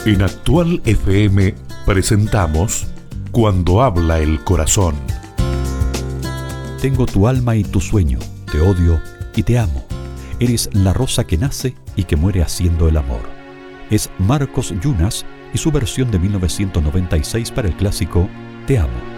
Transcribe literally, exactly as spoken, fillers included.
En Actual F M presentamos Cuando habla el corazón. Tengo tu alma y tu sueño, te odio y te amo. Eres la rosa que nace y que muere haciendo el amor. Es Marcos Yunas y su versión de mil novecientos noventa y seis para el clásico Te amo.